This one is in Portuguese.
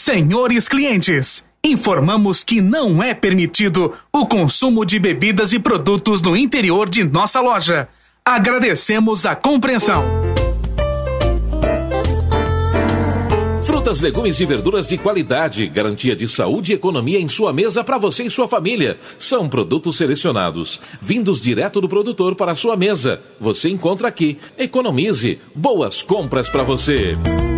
Senhores clientes, informamos que não é permitido o consumo de bebidas e produtos no interior de nossa loja. Agradecemos a compreensão. Frutas, legumes e verduras de qualidade, garantia de saúde e economia em sua mesa para você e sua família. São produtos selecionados, vindos direto do produtor para a sua mesa. Você encontra aqui. Economize. Boas compras para você.